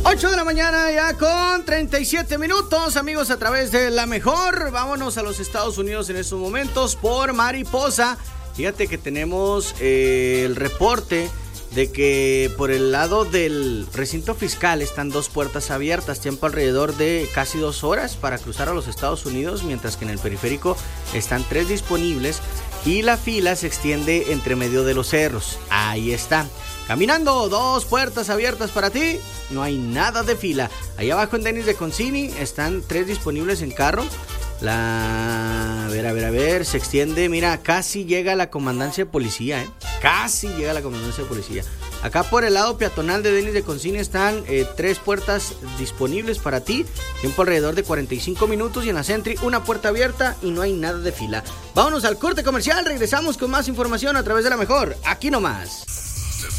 8 de la mañana ya con 37 minutos, amigos, a través de La Mejor. Vámonos a los Estados Unidos en estos momentos por Mariposa. Fíjate que tenemos el reporte de que por el lado del recinto fiscal están 2 puertas abiertas, tiempo alrededor de casi 2 horas para cruzar a los Estados Unidos, mientras que en el periférico están 3 disponibles y la fila se extiende entre medio de los cerros. Ahí está. Caminando, 2 puertas abiertas para ti, no hay nada de fila. Ahí abajo en Dennis de Concini están 3 disponibles en carro. A ver, se extiende, mira, casi llega a la comandancia de policía, casi llega a la comandancia de policía. Acá por el lado peatonal de Dennis de Concini están 3 puertas disponibles para ti, tiempo alrededor de 45 minutos, y en la Sentry 1 puerta abierta y no hay nada de fila. Vámonos al corte comercial, regresamos con más información a través de La Mejor, aquí nomás.